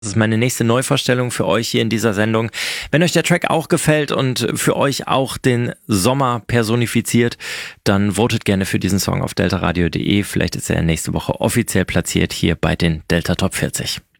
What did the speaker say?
Das ist meine nächste Neuvorstellung für euch hier in dieser Sendung. Wenn euch der Track auch gefällt und für euch auch den Sommer personifiziert, dann votet gerne für diesen Song auf deltaradio.de. Vielleicht ist er nächste Woche offiziell platziert hier bei den Delta Top 40.